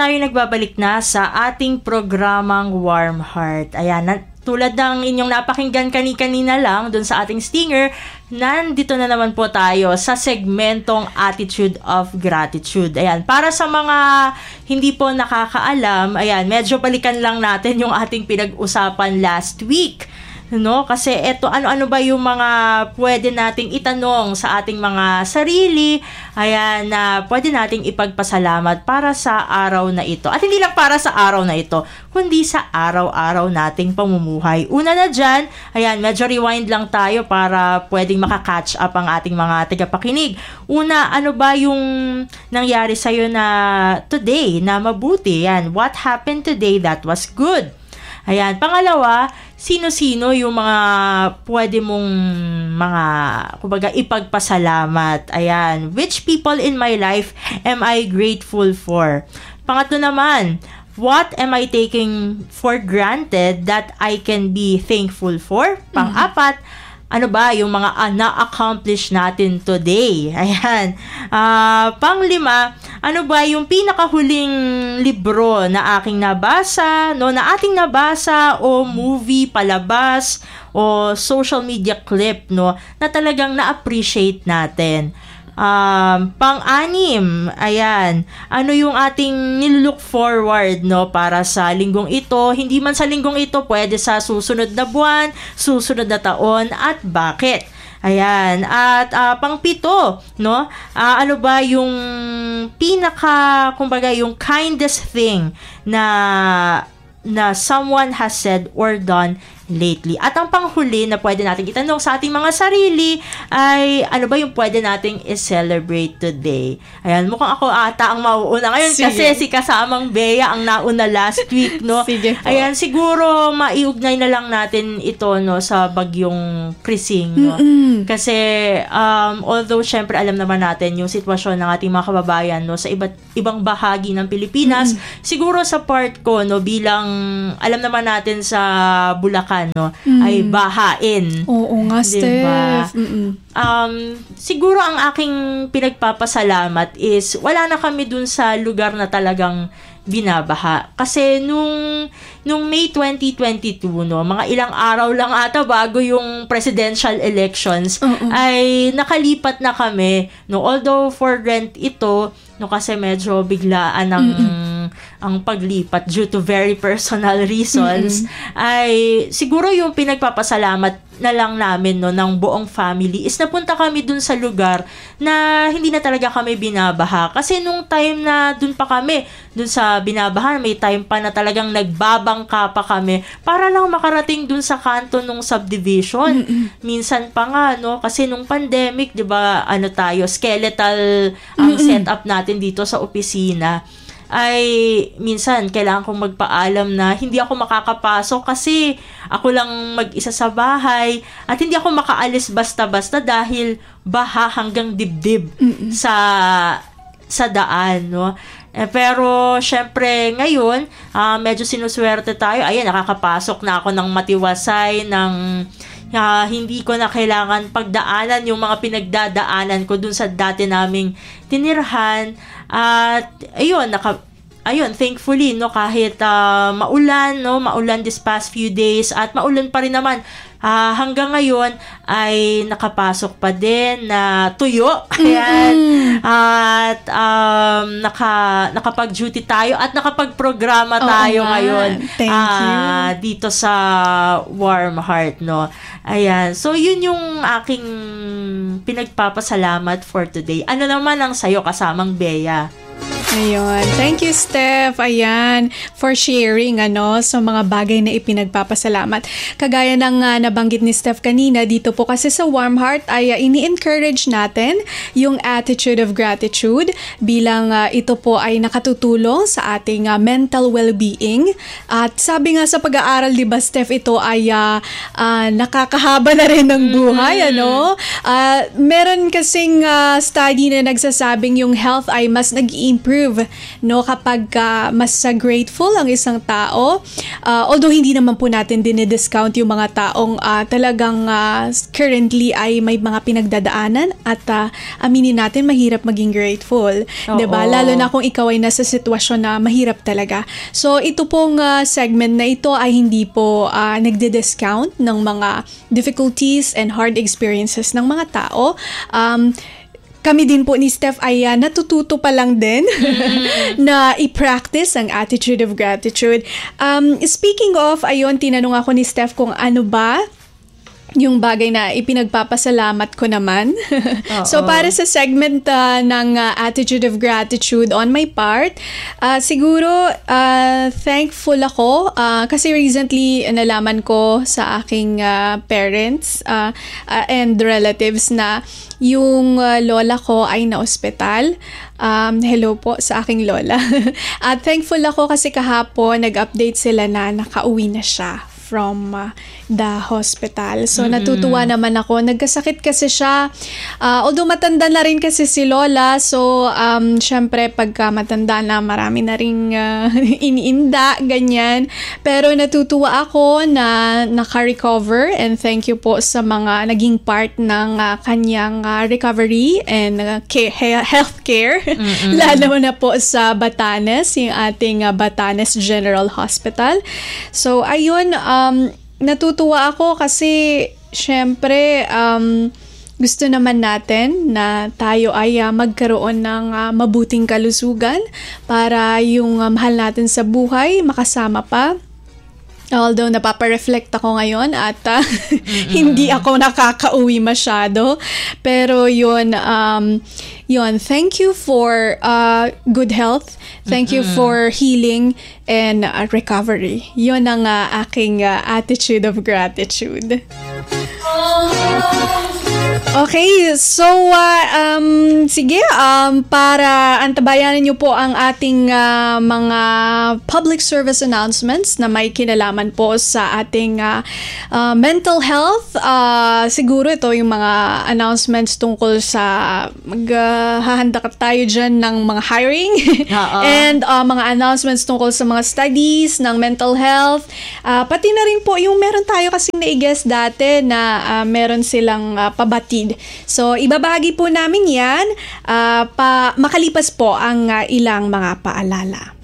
tayo nagbabalik na sa ating programang Warm Heart. Ayan, tulad ng inyong napakinggan kanina lang dun sa ating stinger, nandito na naman po tayo sa segmentong Attitude of Gratitude. Ayan, para sa mga hindi po nakakaalam, ayan, medyo balikan lang natin yung ating pinag-usapan last week. No? Kasi eto, ano-ano ba yung mga pwede nating itanong sa ating mga sarili, ayan, na pwede nating ipagpasalamat para sa araw na ito. At hindi lang para sa araw na ito, kundi sa araw-araw nating pamumuhay. Una na dyan, ayan, medyo rewind lang tayo para pwedeng makakatch up ang ating mga tagapakinig. Una, ano ba yung nangyari sa'yo na today na mabuti? Ayan, what happened today that was good? Ayan, pangalawa, sino-sino yung mga pwede mong kumbaga, ipagpasalamat? Ayan, which people in my life am I grateful for? Pangatlo naman, what am I taking for granted that I can be thankful for? Pang-apat, ano ba yung mga na-accomplish natin today? Ayan. Pang-lima, ano ba yung pinakahuling libro na aking nabasa, no, na ating nabasa, o movie, palabas, o social media clip, no, na talagang na-appreciate natin. Pang-anim, ayan, ano yung ating nilook forward, no, para sa linggong ito, hindi man sa linggong ito, pwede sa susunod na buwan, susunod na taon, at bakit? Ayan, at pang-pito, no, ano ba yung kumbaga, yung kindest thing na someone has said or done lately. At ang panghuli na pwede natin itanong sa ating mga sarili ay ano ba yung pwede nating i-celebrate today. Ayan, mukhang ako ata ang mauuna ngayon. Sige. Kasi si kasamang Bea ang nauna last week, no? Sige po. Ayan, siguro maiugnay na lang natin ito, no, sa bagyong Krising, no? Kasi although syempre alam naman natin yung sitwasyon ng ating mga kababayan, no, sa ibang bahagi ng Pilipinas, siguro sa part ko, no, bilang alam naman natin sa Bulacan, no, ay bahain. Oo nga, diba? Steph. Siguro ang aking pinagpapasalamat is wala na kami dun sa lugar na talagang binabaha. Kasi nung May 2022, no, mga ilang araw lang ata bago yung presidential elections, ay nakalipat na kami, no, although for rent ito, no, kasi medyo biglaan ang paglipat due to very personal reasons, ay siguro yung pinagpapasalamat na lang namin, no, ng buong family is napunta kami dun sa lugar na hindi na talaga kami binabaha. Kasi nung time na dun pa kami, dun sa binabahan, may time pa na talagang nagbabangka pa kami para lang makarating dun sa kanto nung subdivision. Minsan pa nga, no, kasi nung pandemic, 'di ba, skeletal ang setup natin dito sa opisina, ay minsan kailangan kong magpaalam na hindi ako makakapasok kasi ako lang mag-isa sa bahay at hindi ako makaalis basta-basta dahil baha hanggang dibdib sa daan, no. Pero syempre ngayon, medyo sinuswerte tayo. Ayan, nakakapasok na ako ng matiwasay, hindi ko na kailangan pagdaanan yung mga pinagdadaanan ko dun sa dati naming tinirhan. At ayun, thankfully, no, kahit maulan this past few days at maulan pa rin naman, hanggang ngayon ay nakapasok pa din na tuyo. Ayan. At nakapag-duty tayo at nakapag-programa tayo ngayon. Thank you. Dito sa Warm Heart, no. Ayan. So, yun yung aking pinagpapasalamat for today. Ano naman ang sayo, kasamang Bea? Ayun. Thank you, Steph. Ayan, for sharing sa mga bagay na ipinagpapasalamat. Kagaya ng nabanggit ni Steph kanina, dito po kasi sa Warm Heart ay ini-encourage natin yung attitude of gratitude bilang ito po ay nakatutulong sa ating mental well-being. At sabi nga sa pag-aaral, di ba, Steph, ito ay nakakahaba na rin ng buhay, Meron kasing study na nagsasabing yung health ay mas nag-improve improve, no, kapag mas grateful ang isang tao. Although hindi naman po natin dinidiscount yung mga taong talagang currently ay may mga pinagdadaanan at aminin natin mahirap maging grateful. 'Di ba? Lalo na kung ikaw ay nasa sitwasyon na mahirap talaga. So ito pong segment na ito ay hindi po nagde-discount ng mga difficulties and hard experiences ng mga tao. Kami din po ni Steph ay natututo pa lang din na i-practice ang attitude of gratitude. Speaking of, ayun, tinanong ako ni Steph kung ano ba yung bagay na ipinagpapasalamat ko naman. So, para sa segment ng attitude of gratitude on my part, siguro thankful ako kasi recently nalaman ko sa aking parents and relatives na yung lola ko ay na-ospital. Hello po sa aking lola. At thankful ako kasi kahapon nag-update sila na nakauwi na siya from the hospital. So, natutuwa naman ako. Nagkasakit kasi siya. Although matanda na rin kasi si Lola, so, syempre, pagka matanda na, marami na rin iniinda, ganyan. Pero natutuwa ako na naka-recover and thank you po sa mga naging part ng kanyang recovery and healthcare. Lalo na po sa Batanes, yung ating Batanes General Hospital. So, ayun, natutuwa ako kasi syempre gusto naman natin na tayo ay magkaroon ng mabuting kalusugan para yung mahal natin sa buhay makasama pa. Although napapa-reflect ako ngayon at hindi ako nakakauwi masyado. Pero yun, thank you for good health. Thank you for healing and recovery. Yun ang aking attitude of gratitude. Okay, so sige, para antabayanan niyo po ang ating mga public service announcements na may kinalaman po sa ating mental health. Siguro ito yung mga announcements tungkol sa maghahanda tayo dyan ng mga hiring and mga announcements tungkol sa mga studies ng mental health. Pati na rin po yung meron tayo kasing na-i-guess dati na meron silang pabatid. So, ibabahagi po namin yan makalipas po ang ilang mga paalala.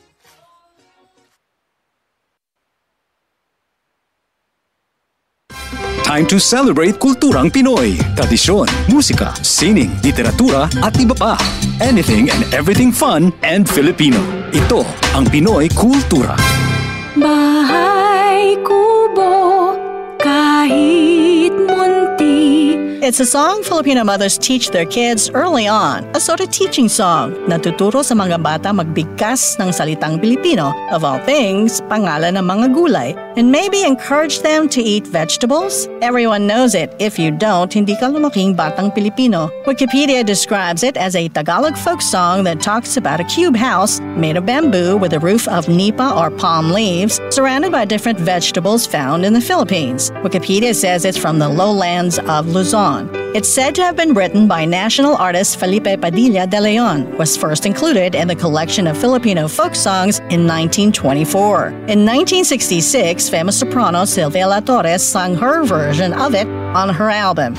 Time to celebrate kulturang Pinoy. Tradisyon, musika, sining, literatura at iba pa. Anything and everything fun and Filipino. Ito ang Pinoy Kultura. Bahay Kubo, kahit munti. It's a song Filipino mothers teach their kids early on, a sort of teaching song. Natuturo sa mga bata magbigkas ng salitang Pilipino, of all things, pangalan ng mga gulay, and maybe encourage them to eat vegetables. Everyone knows it. If you don't, hindi ka lumaking batang Pilipino. Wikipedia describes it as a Tagalog folk song that talks about a cube house made of bamboo with a roof of nipa or palm leaves, surrounded by different vegetables found in the Philippines. Wikipedia says it's from the lowlands of Luzon. It's said to have been written by national artist Felipe Padilla de Leon, was first included in the collection of Filipino folk songs in 1924. In 1966, famous soprano Silvia La Torres sang her version of it on her album.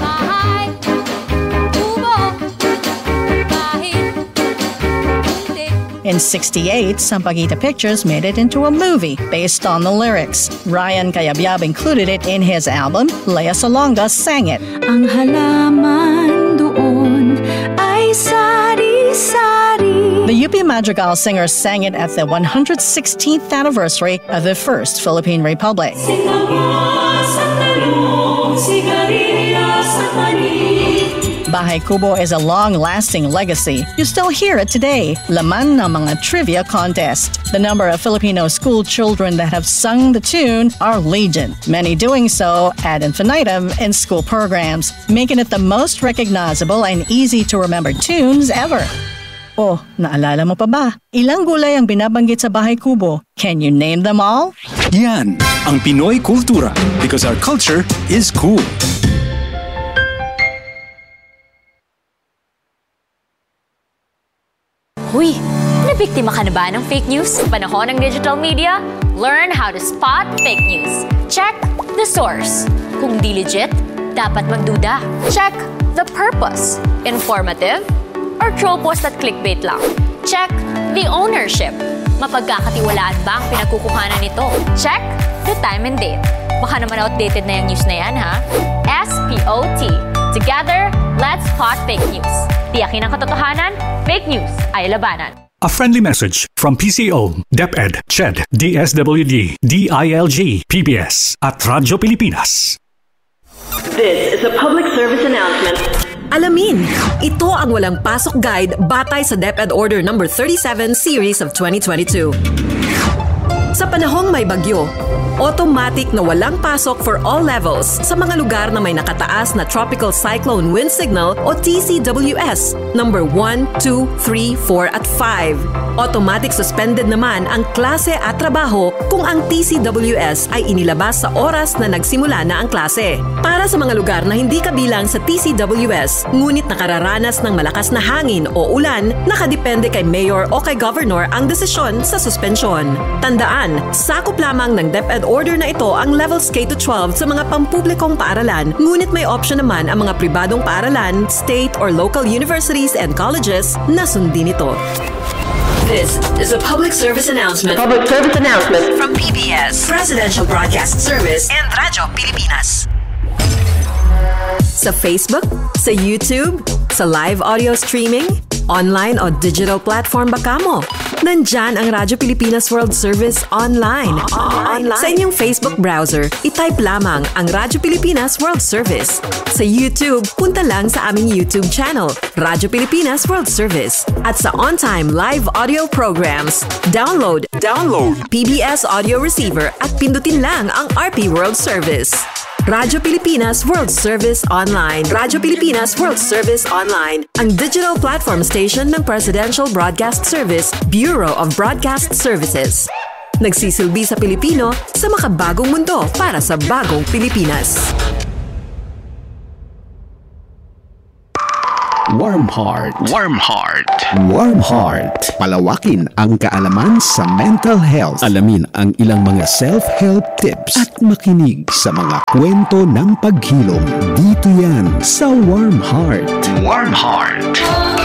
In 1968, Sampaguita Pictures made it into a movie based on the lyrics. Ryan Cayabyab included it in his album. Lea Salonga sang it. Ang halaman doon ay sari-sari. The UP Madrigal singers sang it at the 116th anniversary of the First Philippine Republic. Bahay Kubo is a long-lasting legacy. You still hear it today. Laman ng mga trivia contest. The number of Filipino school children that have sung the tune are legion. Many doing so ad infinitum in school programs, making it the most recognizable and easy to remember tunes ever. Oh, naalala mo pa ba? Ilang gulay ang binabanggit sa Bahay Kubo? Can you name them all? Yan ang Pinoy Kultura because our culture is cool. Huy, Biktima ka na ba ng fake news? Sa panahon ng digital media, learn how to spot fake news. Check the source. Kung di legit, dapat magduda. Check the purpose. Informative or troll post at clickbait lang. Check the ownership. Mapagkakatiwalaan ba ang pinagkukuhanan nito? Check the time and date. Baka naman outdated na yung news na yan, ha? SPOT. Together, let's spot fake news. Tiyakin ang katotohanan, fake news ay labanan. A friendly message from PCO, DepEd, CHED, DSWD, DILG, PBS, at Radyo Pilipinas. This is a public service announcement. Alamin, ito ang walang pasok guide batay sa DepEd Order No. 37 Series of 2022. Sa panahong may bagyo, automatic na walang pasok for all levels sa mga lugar na may nakataas na Tropical Cyclone Wind Signal o TCWS number 1, 2, 3, 4 at 5. Automatic suspended naman ang klase at trabaho kung ang TCWS ay inilabas sa oras na nagsimula na ang klase. Para sa mga lugar na hindi kabilang sa TCWS, ngunit nakararanas ng malakas na hangin o ulan, nakadepende kay Mayor o kay Governor ang desisyon sa suspensyon. Tandaan, sakop lamang ng DepEd order na ito ang levels K-12 sa mga pampublikong paaralan, ngunit may option naman ang mga pribadong paaralan, state or local universities and colleges na sundin ito. This is a public service announcement. From PBS, Presidential Broadcast Service and Radyo Pilipinas. Sa Facebook, sa YouTube, sa live audio streaming, online o digital platform ba kamo? Nandyan ang Radyo Pilipinas World Service online. Sa inyong Facebook browser, itype lamang ang Radyo Pilipinas World Service. Sa YouTube, punta lang sa aming YouTube channel, Radyo Pilipinas World Service. At sa on-time live audio programs, download PBS Audio Receiver at pindutin lang ang RP World Service. Radyo Pilipinas World Service Online. Radyo Pilipinas World Service Online, ang digital platform station ng Presidential Broadcast Service, Bureau of Broadcast Services. Nagsisilbi sa Pilipino sa makabagong mundo para sa bagong Pilipinas. Warm Heart. Palawakin ang kaalaman sa mental health. Alamin ang ilang mga self-help tips at makinig sa mga kwento ng paghilom. Dito yan sa Warm Heart.